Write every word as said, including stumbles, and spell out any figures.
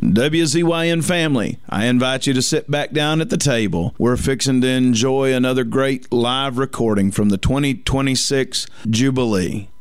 W Z Y N family, I invite you to sit back down at the table. We're fixing to enjoy another great live recording from the twenty twenty-six Jubilee.